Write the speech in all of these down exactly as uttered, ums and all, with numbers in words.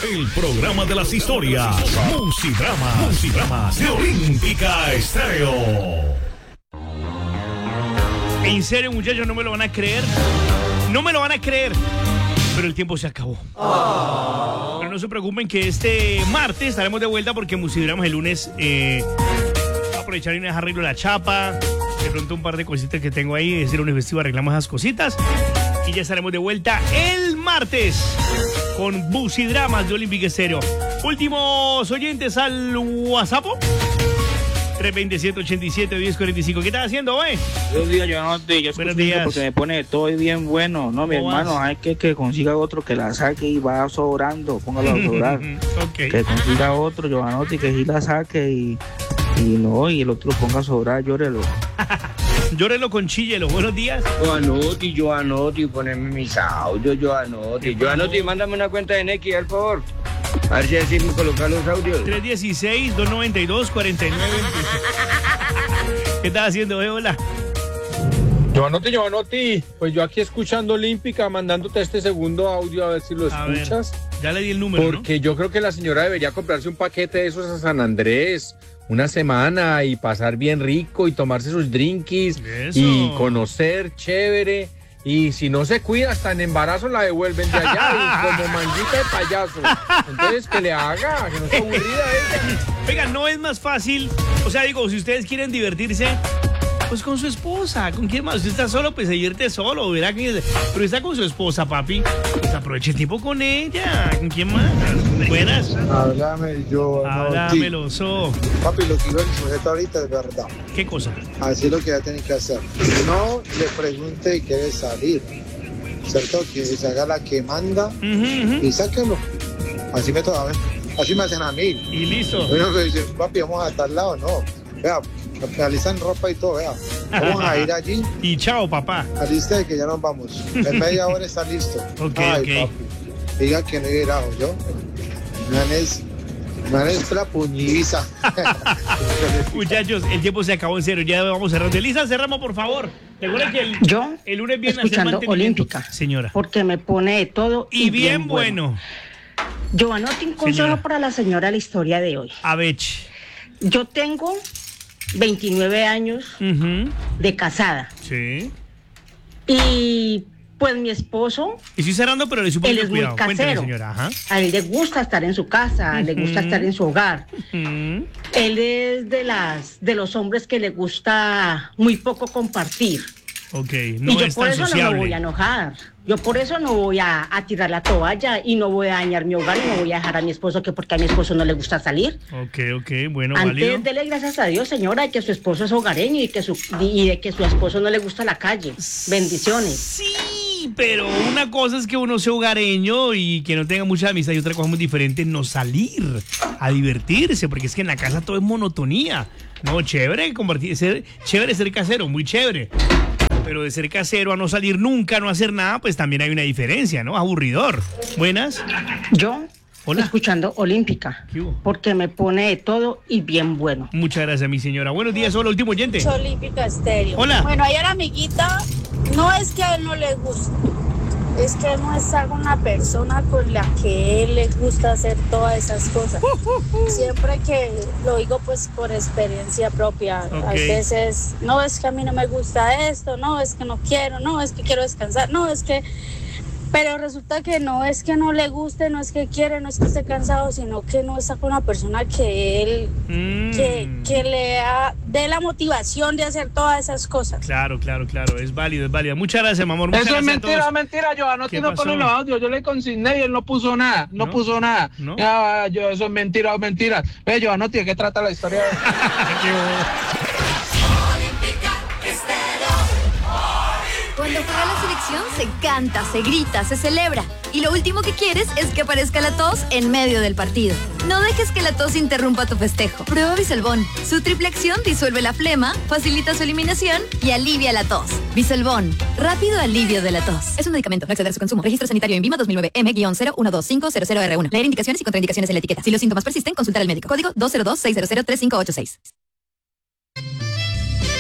El programa de las historias. Musidrama. Musidramas de Olímpica Estéreo. En serio, muchachos, no me lo van a creer. No me lo van a creer. Pero el tiempo se acabó. Oh. Pero no se preocupen que este martes estaremos de vuelta porque Musidramas el lunes eh, va a aprovechar y dejar arreglo la chapa. De pronto un par de cositas que tengo ahí. Es decir, un festivo arreglamos esas cositas. Y ya estaremos de vuelta el martes con Musidramas de Olímpica Estéreo. Últimos oyentes al WhatsApp. tres veintisiete, ochenta y siete, diez cuarenta y cinco. ¿Qué estás haciendo, güey? Buenos días, yo no te, yo Buenos días. Porque me pone todo bien bueno. No, mi hermano, vas? Hay que, que consiga otro que la saque y va sobrando. Póngalo a sobrar. Okay. Que consiga otro, Giovanotti, que sí la saque y, y no, y el otro lo ponga a sobrar, llórelo. Llórelo con chillelo. Buenos días. Giovanotti, Giovanotti, poneme mis audios, Giovanotti. Giovanotti, mándame una cuenta de Nequi, por favor. A ver si así me colocan los audios. tres dieciséis, doscientos noventa y dos, cuarenta y nueve veintiséis. ¿Qué estás haciendo, eh? Hola. Giovanotti, Giovanotti, pues yo aquí escuchando Olímpica, mandándote este segundo audio a ver si lo a escuchas. Ver, ya le di el número, Porque ¿no? yo creo que la señora debería comprarse un paquete de esos a San Andrés, una semana y pasar bien rico y tomarse sus drinkies. Eso. Y conocer chévere. Y si no se cuida, hasta en embarazo la devuelven de allá y como manguita de payaso. Entonces, que le haga, que no sea aburrida ella. Oiga, no es más fácil. O sea, digo, si ustedes quieren divertirse, pues con su esposa. ¿Con quién más? Usted está solo, pues se divierte solo, ¿verdad? Pero está con su esposa, papi. Pues aproveche el tiempo con ella. ¿Con quién más? Buenas. Háblame, yo. Háblamelo, so. Papi, lo que iba el sujeto ahorita es verdad. ¿Qué cosa? Así es lo que ya tiene que hacer. No le pregunte y quiere salir. ¿Cierto? Que se haga la que manda uh-huh, uh-huh. y sáquenlo. Así me toca, así me hacen a mí. Y listo. Uno me dice, papi, vamos a tal lado. No. Vea, realizan ropa y todo, vea. Vamos a ir allí. Y chao, papá. Aliste que ya nos vamos. En media hora está listo. Ok, Ay, ok. Papi, diga que no irá, yo. Manes, manes la puñiza. Muchachos, el tiempo se acabó en serio. Ya vamos cerrando. Elisa, cerramos, por favor. Recuerda que el, yo el lunes viene escuchando Olímpica, señora. Porque me pone de todo y, y bien, bien bueno. bueno. Giovanotti, un consejo señora. Para la señora la historia de hoy. A ver. Yo tengo veintinueve años uh-huh. de casada. Sí. Y pues mi esposo. Y estoy cerrando, pero le supongo él es cuidado. muy casero. Cuéntame, señora. Ajá. A él le gusta estar en su casa, uh-huh. le gusta estar en su hogar. Uh-huh. Él es de las de los hombres que le gusta muy poco compartir. Okay, no y yo es por tan eso sociable. No me voy a enojar. Yo por eso no voy a, a tirar la toalla y no voy a dañar mi hogar y no voy a dejar a mi esposo que porque a mi esposo no le gusta salir. Ok, ok, bueno, Antes válido. dele gracias a Dios, señora, de que su esposo es hogareño y, que su, y de que su esposo no le gusta la calle. Bendiciones. Sí, pero una cosa es que uno sea hogareño y que no tenga mucha amistad y otra cosa muy diferente, no salir a divertirse, porque es que en la casa todo es monotonía. No, chévere compartir, ser, chévere ser casero, muy chévere. Pero de ser casero a no salir nunca, no hacer nada, pues también hay una diferencia, ¿no? Aburridor. Buenas. Yo, hola, escuchando Olímpica, porque me pone de todo y bien bueno. Muchas gracias, mi señora. Buenos días, hola, último oyente. Olímpica Estéreo. Hola. Bueno, ayer amiguita, no es que a él no le guste, es que no es una persona con la que él le gusta hacer todas esas cosas. Uh, uh, uh. Siempre que lo digo pues por experiencia propia, okay. A veces, no es que a mí no me gusta esto, no es que no quiero, no es que quiero descansar, no es que... Pero resulta que no es que no le guste, no es que quiere, no es que esté cansado, sino que no está con una persona que él, mm. que, que le da, dé la motivación de hacer todas esas cosas. Claro, claro, claro, es válido, es válido. Muchas gracias, mi amor. Muchas Eso gracias es mentira, mentira, Giovanotti no pone los audios, yo le consigné y él no puso nada, no, no puso nada. ¿No? Ya, yo, eso es mentira, mentira. Ve, Giovanotti, ¿de qué trata la historia? Cuando juega la selección se canta, se grita, se celebra. Y lo último que quieres es que aparezca la tos en medio del partido. No dejes que la tos interrumpa tu festejo. Prueba Bisolbón. Su triple acción disuelve la flema, facilita su eliminación y alivia la tos. Bisolbón. Rápido alivio de la tos. Es un medicamento. No exceder su consumo. Registro sanitario INVIMA dos mil nueve M cero uno dos cinco cero cero R uno. Leer indicaciones y contraindicaciones en la etiqueta. Si los síntomas persisten, consultar al médico. Código dos cero dos seis cero cero tres cinco ocho seis.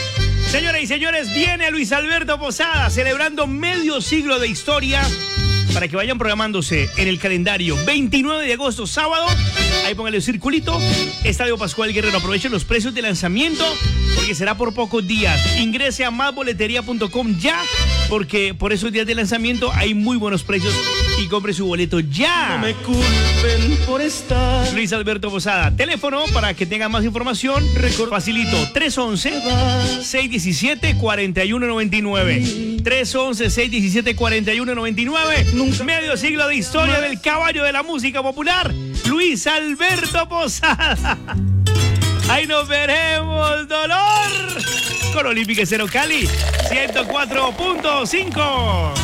Señoras y señores, viene Luis Alberto Posada celebrando medio siglo de historia para que vayan programándose en el calendario. veintinueve de agosto, sábado, ahí póngale el circulito, Estadio Pascual Guerrero. Aprovechen los precios de lanzamiento porque será por pocos días. Ingrese a más boletería punto com ya, porque por esos días de lanzamiento hay muy buenos precios y compre su boleto ya. No me culpen por estar. Luis Alberto Posada, teléfono para que tengan más información, facilito, tres once, seis diecisiete, cuarenta y uno noventa y nueve. tres once, seis diecisiete, cuarenta y uno noventa y nueve. Medio siglo de historia del caballo de la música popular, Luis Alberto Posada. Ahí nos veremos, dolor. Con Olímpica Cero Cali, ciento cuatro punto cinco.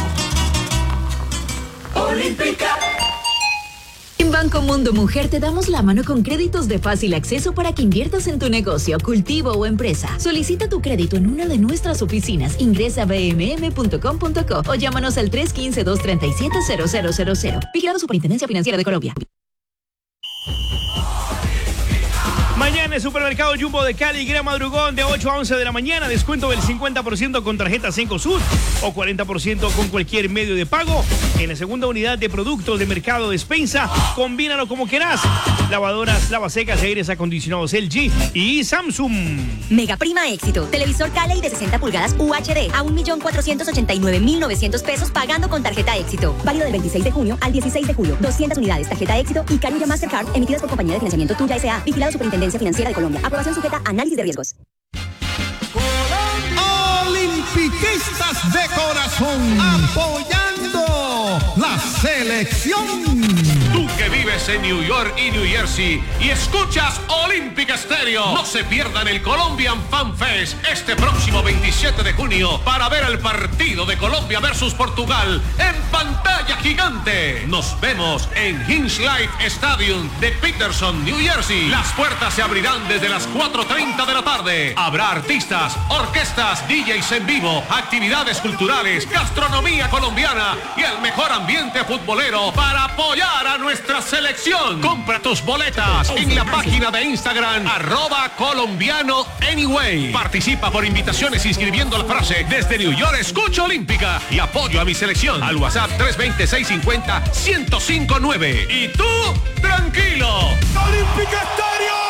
Olímpica. En Banco Mundo Mujer te damos la mano con créditos de fácil acceso para que inviertas en tu negocio, cultivo o empresa. Solicita tu crédito en una de nuestras oficinas. Ingresa a b m m punto com punto co o llámanos al tres uno cinco, dos tres siete, cero cero cero cero. Vigilado Superintendencia Financiera de Colombia. Mañana en Supermercado Jumbo de Cali, gran madrugón de ocho a once de la mañana. Descuento del cincuenta por ciento con tarjeta Cencosud o cuarenta por ciento con cualquier medio de pago. En la segunda unidad de productos de Mercado Despensa, combínalo como quieras. Lavadoras, lavasecas, aires acondicionados L G y Samsung. Mega Prima Éxito. Televisor Cali de sesenta pulgadas U H D a un millón cuatrocientos ochenta y nueve mil novecientos pesos pagando con tarjeta Éxito. Válido del veintiséis de junio al dieciséis de julio. doscientas unidades, tarjeta Éxito y Carulla Mastercard emitidas por compañía de financiamiento Tuya S A. Vigilado Superintendencia Financiera de Colombia. Aprobación sujeta a análisis de riesgos. Olimpiquistas de corazón, apoyando la selección. Tú que vives en New York y New Jersey y escuchas Olímpica Estéreo, no se pierdan el Colombian Fan Fest este próximo veintisiete de junio para ver el partido de Colombia versus Portugal en pantalla gigante. Nos vemos en Hinge Life Stadium de Peterson, New Jersey. Las puertas se abrirán desde las cuatro treinta de la tarde. Habrá artistas, orquestas, D Js en vivo, actividades culturales, gastronomía colombiana y el mejor ambiente futbolero para apoyar a nuestra selección. Compra tus boletas en la página de Instagram arroba colombiano anyway. Participa por invitaciones inscribiendo la frase desde New York escucho Olímpica y apoyo a mi selección al WhatsApp tres dos cero, seis cinco cero, uno cero cinco nueve. Y tú, tranquilo. Olímpica Estéreo.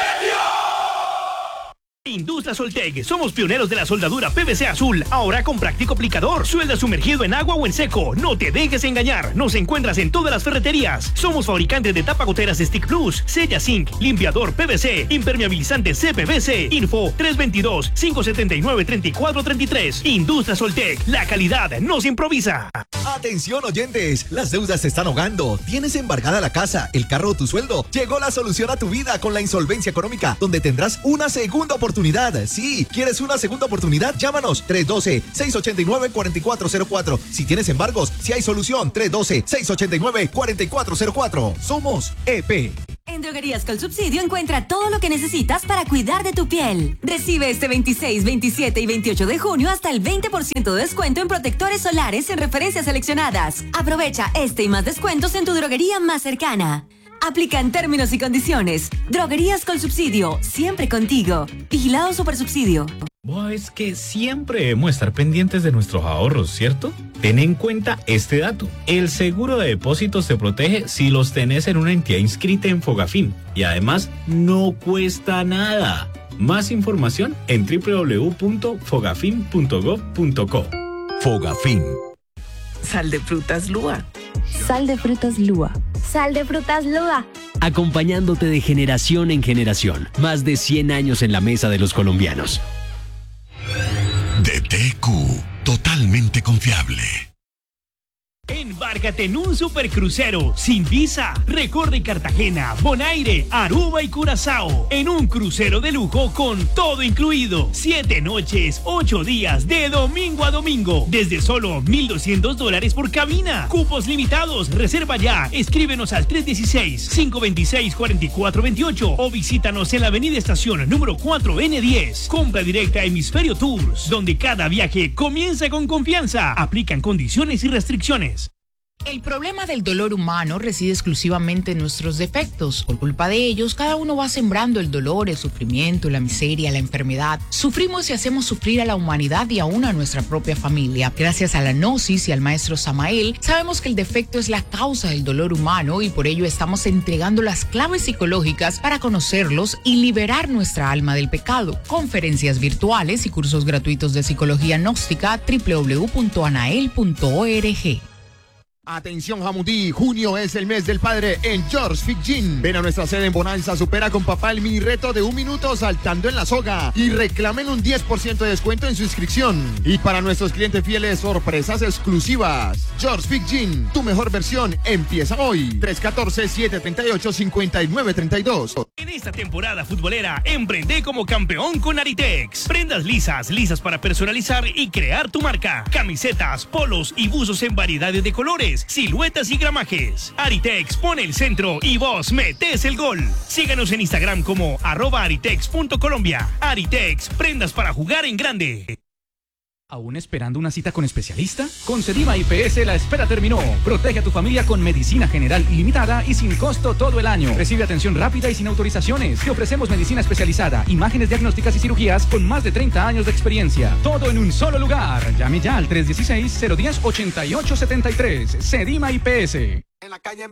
Industria Soltec, somos pioneros de la soldadura P V C azul, ahora con práctico aplicador. Suelda sumergido en agua o en seco, no te dejes engañar. Nos encuentras en todas las ferreterías. Somos fabricantes de tapagoteras Stick Plus, Sella Zinc, limpiador P V C, impermeabilizante C P V C. Info tres dos dos, cinco siete nueve, tres cuatro tres tres. Industria Soltec, la calidad no se improvisa. Atención oyentes, las deudas te están ahogando. Tienes embargada la casa, el carro o tu sueldo. Llegó la solución a tu vida con la insolvencia económica, donde tendrás una segunda oportunidad. Sí, ¿quieres una segunda oportunidad? Llámanos tres uno dos, seis ocho nueve, cuatro cuatro cero cuatro. Si tienes embargos, si hay solución, tres uno dos, seis ocho nueve, cuatro cuatro cero cuatro. Somos E P. En Droguerías con Subsidio encuentra todo lo que necesitas para cuidar de tu piel. Recibe este veintiséis, veintisiete y veintiocho de junio hasta el veinte por ciento de descuento en protectores solares en referencias seleccionadas. Aprovecha este y más descuentos en tu droguería más cercana. Aplican términos y condiciones. Droguerías con Subsidio, siempre contigo. Vigilado Supersubsidio. Oh, es que siempre debemos estar pendientes de nuestros ahorros, ¿cierto? Ten en cuenta este dato. El seguro de depósitos te protege si los tenés en una entidad inscrita en Fogafín. Y además, no cuesta nada. Más información en doble u doble u doble u punto fogafin punto gov punto co. Fogafín. Sal de frutas Lua. Sal de frutas Lua. Sal de frutas Lua. Acompañándote de generación en generación. Más de cien años en la mesa de los colombianos. D T Q, totalmente confiable. Embárcate en un supercrucero sin visa. Recorre Cartagena, Bonaire, Aruba y Curazao en un crucero de lujo con todo incluido. Siete noches, ocho días de domingo a domingo desde solo mil doscientos dólares por cabina. Cupos limitados. Reserva ya. Escríbenos al tres uno seis, cinco dos seis, cuatro cuatro dos ocho o visítanos en la avenida Estación número cuatro N diez. Compra directa Hemisferio Tours, donde cada viaje comienza con confianza. Aplican condiciones y restricciones. El problema del dolor humano reside exclusivamente en nuestros defectos. Por culpa de ellos, cada uno va sembrando el dolor, el sufrimiento, la miseria, la enfermedad. Sufrimos y hacemos sufrir a la humanidad y aún a nuestra propia familia. Gracias a la Gnosis y al maestro Samael, sabemos que el defecto es la causa del dolor humano y por ello estamos entregando las claves psicológicas para conocerlos y liberar nuestra alma del pecado. Conferencias virtuales y cursos gratuitos de psicología gnóstica, doble u doble u doble u punto anael punto org. Atención Jamundí, junio es el mes del padre en George Fit Gym. Ven a nuestra sede en Bonanza, supera con papá el mini reto de un minuto saltando en la soga y reclamen un diez por ciento de descuento en su inscripción. Y para nuestros clientes fieles, sorpresas exclusivas. George Fit Gym, tu mejor versión empieza hoy. tres uno cuatro, siete tres ocho, cinco nueve tres dos. En esta temporada futbolera, emprende como campeón con Aritex. Prendas lisas, lisas para personalizar y crear tu marca. Camisetas, polos y buzos en variedades de colores, siluetas y gramajes. Aritex pone el centro y vos metés el gol. Síganos en Instagram como arroba aritex punto colombia. Aritex, prendas para jugar en grande. ¿Aún esperando una cita con especialista? Con Cediva I P S la espera terminó. Protege a tu familia con medicina general ilimitada y sin costo todo el año. Recibe atención rápida y sin autorizaciones. Te ofrecemos medicina especializada, imágenes diagnósticas y cirugías con más de treinta años de experiencia. Todo en un solo lugar. Llame ya al tres uno seis, cero uno cero, ocho ocho siete tres. Cediva I P S. En la calle